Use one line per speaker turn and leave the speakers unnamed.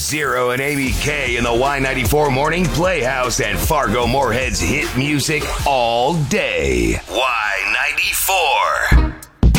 Zero and ABK in the Y94 Morning Playhouse and Fargo Moorhead's hit music all day. Y94.